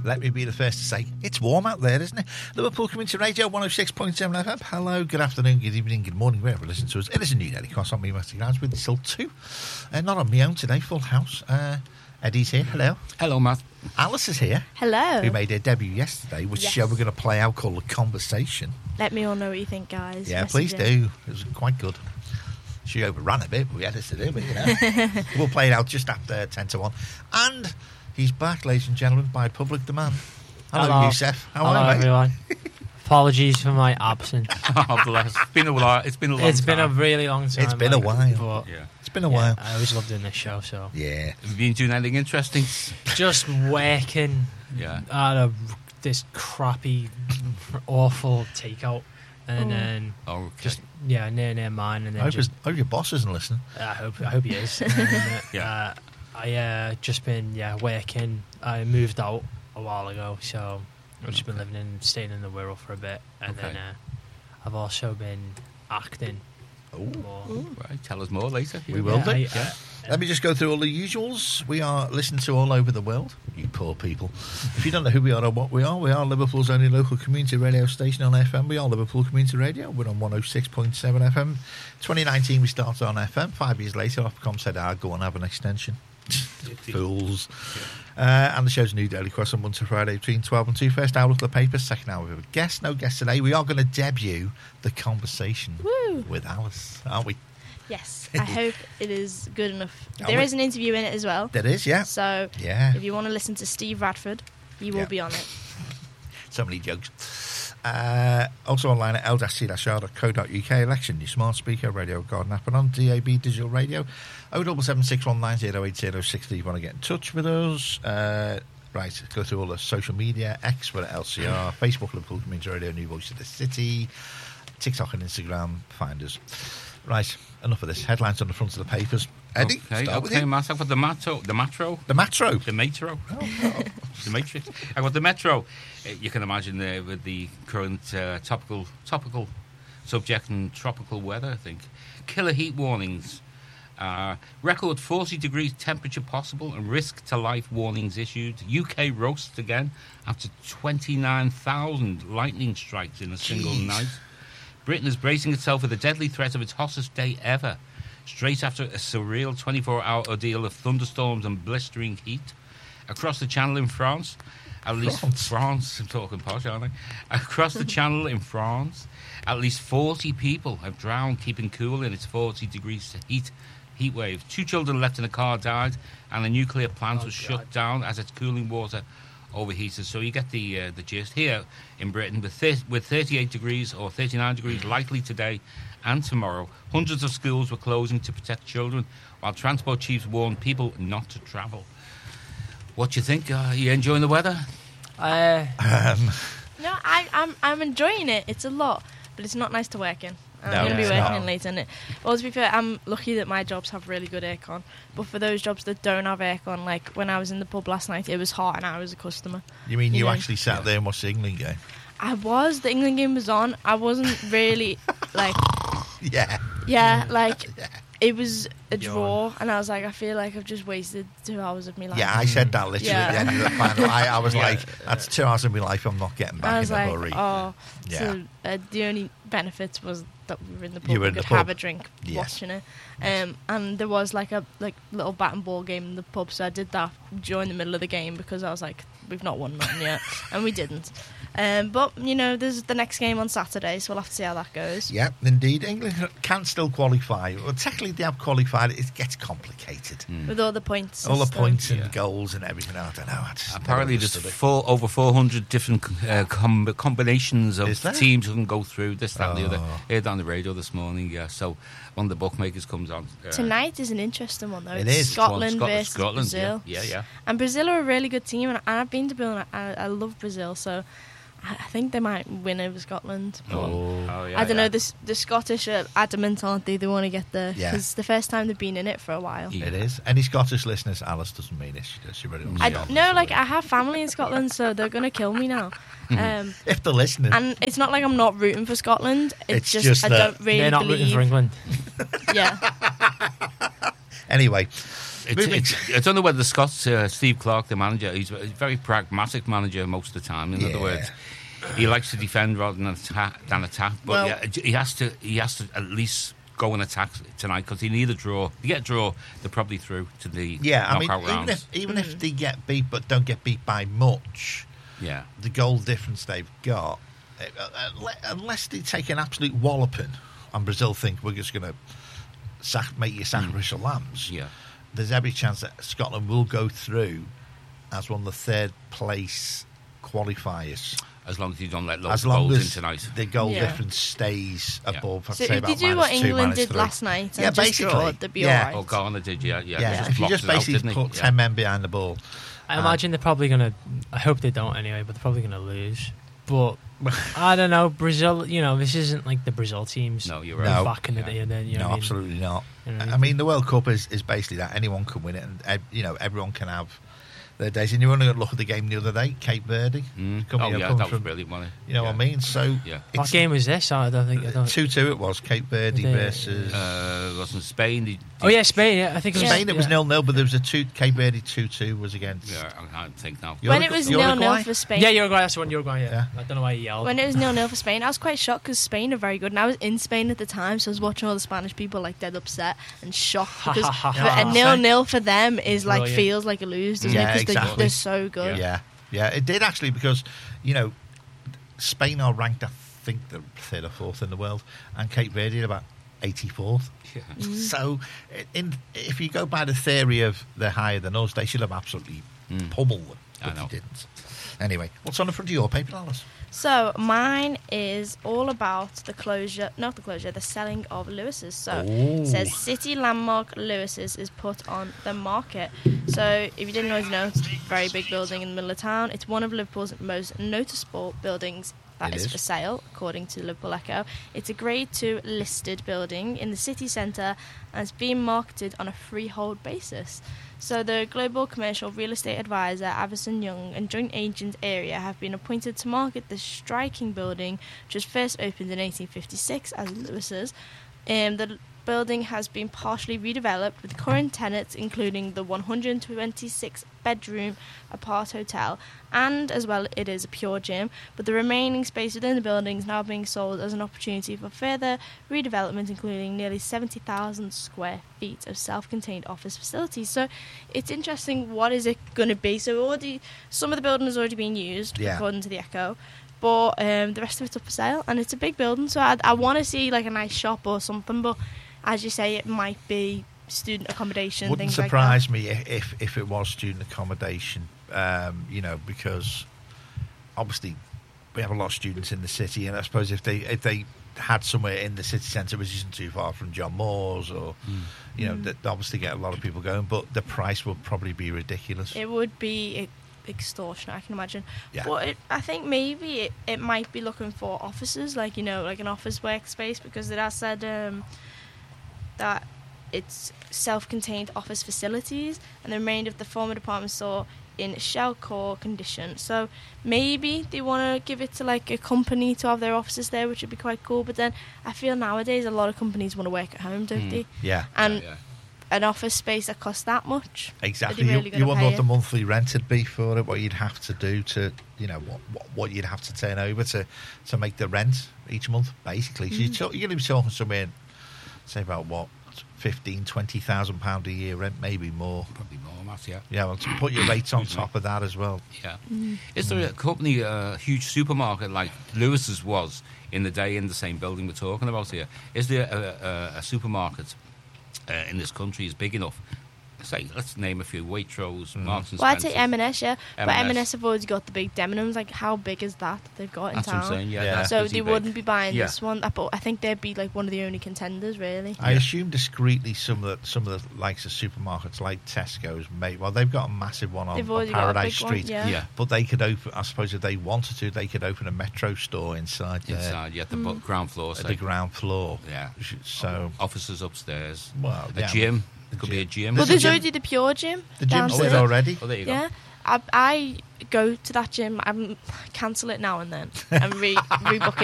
let me be the first to say, it's warm out there, isn't it? Liverpool Community Radio, 106.7 FM. Hello, good afternoon, good evening, good morning, wherever you listen to us. It is a new Daily Cross on me, Matthew Grounds, with still two. Not on my own today, full house. Eddie's here, hello. Hello, Matt. Alice is here. Hello. Who made her debut yesterday, which show we're going to play out called The Conversation. Let me all know what you think, guys. Yeah, Message please in. do. It was quite good. She overran a bit, but we had this to do, but you know. We'll play it out just after 10 to 1. And he's back, ladies and gentlemen, by public demand. Hello. Youssef. How Hello, are you, mate? everyone. Apologies for my absence. Oh, bless. It's been a while. It's been a long It's been a time. really long time. It's been a while. But, Yeah. It's been a while. I always love doing this show, so. Yeah. Have you been doing anything interesting? Just working Yeah. at this crappy, awful takeout. And then Oh, okay. just, near mine. And then I hope your boss isn't listening. I hope he is. And then, Yeah. I just been working. I moved out a while ago, so I've just been staying in the Wirral for a bit, and Okay. then I've also been acting. Oh. More. Right, tell us more later. We will do. Yeah. Let me just go through all the usuals. We are listened to all over the world, you poor people. If you don't know who we are or what we are Liverpool's only local community radio station on FM. We are Liverpool Community Radio. We're on 106.7 FM. 2019 we started on FM. 5 years later, Ofcom said, go on, have an extension. Fools. And the show's New Daily Cross on Monday to Friday between 12 and 2. First hour, look at the papers. Second hour, we have a guest. No guest today. We are going to debut The Conversation with Alice, aren't we? Yes, I hope it is good enough. Are There we? is an interview in it as well. That is, yeah. So Yeah. if you want to listen to Steve Radford, he will Yeah. be on it. So many jokes. Also online at l-c-r.co.uk. Election, your smart speaker, radio garden app, and on DAB digital radio. 07761908060 if you want to get in touch with us. Right, go through all the social media. X, we're at LCR. Facebook, Liverpool Community Radio, New Voice of the City. TikTok and Instagram, find us. Right, enough of this. Headlines on the front of the papers. Eddie, start with you. Matt. I've got the Metro. The Metro. The Metro. The Matrix. I got the Metro. You can imagine with the current topical subject and tropical weather, I think. Killer heat warnings. Record 40 degrees temperature possible and risk to life warnings issued. UK roasts again after 29,000 lightning strikes in a single night. Britain is bracing itself for the deadly threat of its hottest day ever, straight after a surreal 24-hour ordeal of thunderstorms and blistering heat. Across the channel in France, at least France, I'm talking posh, aren't I? Across the channel in France, at least 40 people have drowned keeping cool in its 40 degrees heat wave. 2 children left in a car died, and a nuclear plant was shut down as its cooling water overheated. So you get the gist. Here in Britain, with 38 degrees or 39 degrees likely today and tomorrow, hundreds of schools were closing to protect children, while transport chiefs warned people not to travel. What do you think? Are you enjoying the weather? No, I'm enjoying it. It's a lot, but it's not nice to work in. I'm going to be working in later. And well, to be fair, I'm lucky that my jobs have really good aircon. But for those jobs that don't have aircon, like when I was in the pub last night, it was hot and I was a customer. You mean you know? actually sat there and watched the England game? I was. The England game was on. I wasn't really, like... Yeah, like... It was a draw, and I was like, I feel like I've just wasted 2 hours of my life. Yeah, I said that literally at the end of the final. I was like, that's 2 hours of my life I'm not getting back I was in a like, hurry. So the only benefits was that we were in the pub. You were We in the could pub. have a drink Yes. watching it. And there was like a little bat and ball game in the pub, so I did that during the middle of the game because I was like, we've not won nothing yet, and we didn't. But you know, there's the next game on Saturday, so we'll have to see how that goes. Yeah, indeed. England can still qualify. Well, technically they have qualified. It gets complicated. With all the points. All the system. points and goals and everything. I don't know. Apparently there's over 400 different combinations of Is there? teams who can go through this, that and the other. Oh. I heard on the radio this morning, yeah. So one of the bookmakers comes on. Tonight is an interesting one, though. It It's is. Scotland Scotland, versus Scotland, Brazil. yeah. And Brazil are a really good team, and I've been to Brazil, and I love Brazil, so I think they might win over Scotland. But yeah, I don't know, the Scottish are adamant, aren't they? They want to get there. Yeah. Because the first time they've been in it for a while. Yeah. It is. Any Scottish listeners, Alice doesn't mean it. She really loves I Scotland, no, so like they- I have family in Scotland, so they're gonna kill me now. if they're listening. And it's not like I'm not rooting for Scotland. It's It's just just I that don't really They're not believe. rooting for England. Yeah, Anyway, I don't know whether Scott's Steve Clark, the manager, he's a very pragmatic manager most of the time. In other words, he likes to defend rather than attack. But he has to at least go and attack tonight because he need a draw. If you get a draw, they're probably through to the knockout rounds. Even if they get beat but don't get beat by much, the goal difference they've got, unless they take an absolute walloping and Brazil think we're just going to make you sacrificial lambs, there's every chance that Scotland will go through as one of the third place qualifiers. As long as you don't let loads of goals in tonight. The goal difference stays above. So if you do what England did last night and just draw, they'd be all right. Or Ghana did, If you just basically put 10 men behind the ball. I imagine they're probably going to... I hope they don't anyway, but they're probably going to lose. But I don't know. Brazil, this isn't like the Brazil teams. No, you're right. Back in the day. No, absolutely not. I mean, the World Cup is basically that. Anyone can win it and, everyone can have their days. And you want to look at the game the other day, Cape Verde. That was brilliant, wasn't it? You know what I mean? So, what game was this? I don't think. 2-2 it was, Cape Verde versus... wasn't Spain? Spain, I think it was... Spain, it was 0-0, but there was Cape Verde 2-2 was against... Yeah, I can't think now. When it was 0-0 for Spain... Yeah, Uruguay, that's the one, Uruguay, I don't know why you yelled. When it was 0-0 for Spain, I was quite shocked because Spain are very good. And I was in Spain at the time, so I was watching all the Spanish people dead upset and shocked because a 0-0 for them is feels like a lose, doesn't it? Because they're so good. Yeah, it did actually because, Spain are ranked, I think, the third or fourth in the world, and Cape Verde are about 84th. So, if you go by the theory of they're higher than us, they should have absolutely pummeled them, but they didn't. Anyway, what's on the front of your paper, Alice? So, mine is all about the selling of Lewis's. So, it says City Landmark Lewis's is put on the market. So, if you didn't always know, it's a very big building in the middle of town. It's one of Liverpool's most noticeable buildings that is for sale, according to Liverpool Echo. It's a Grade 2 listed building in the city centre and it's being marketed on a freehold basis. So the global commercial real estate advisor Avison Young and joint agent Area have been appointed to market this striking building, which was first opened in 1856 as Lewis's. The building has been partially redeveloped with current tenants including the 126-bedroom apart hotel, and as well it is a pure gym, but the remaining space within the building is now being sold as an opportunity for further redevelopment, including nearly 70,000 square feet of self-contained office facilities. So it's interesting, what is it going to be? So some of the building has already been used, according to the Echo, but the rest of it's up for sale, and it's a big building, so I want to see a nice shop or something, but as you say, it might be student accommodation. Wouldn't surprise me if it was student accommodation, because obviously we have a lot of students in the city, and I suppose if they had somewhere in the city centre which isn't too far from John Moore's, or that obviously get a lot of people going, but the price would probably be ridiculous. It would be extortionate, I can imagine. Yeah. But I think maybe it might be looking for offices, like an office workspace, because it has said that it's self-contained office facilities and the remainder of the former department store in shell core condition. So maybe they want to give it to a company to have their offices there, which would be quite cool. But then I feel nowadays a lot of companies want to work at home, don't they? Yeah. And an office space that costs that much. Exactly. You wonder what the monthly rent would be for it, what you'd have to do to, what you'd have to turn over to make the rent each month, basically. So you're going to be talking somewhere, say about what, £15,000-20,000 a year rent, maybe more. Probably more, Matt, yeah. Yeah, well, to put your rates on top of that as well. Yeah. Is there a company, a huge supermarket like Lewis's was in the day in the same building we're talking about here? Is there a supermarket in this country is big enough? Say, let's name a few: Waitrose, Marks and Spencer. Well, I'd say M&S, but M&S have already got the big Debenhams. How big is that they've got in That's town? what I'm saying, yeah. So they wouldn't be buying this one. But I think they'd be one of the only contenders, really. I assume discreetly some of the likes of supermarkets like Tesco's, they've got a massive one on Paradise Street. Yeah. But they could open, I suppose, if they wanted to, they could open a Metro store inside there. The ground floor. At the ground floor. Yeah. So offices upstairs. Well, a gym. It could be a gym. Well, there's already the Pure Gym. The gym's there already. Oh, there you go. Yeah. I go to that gym, I cancel it now and then and rebook it.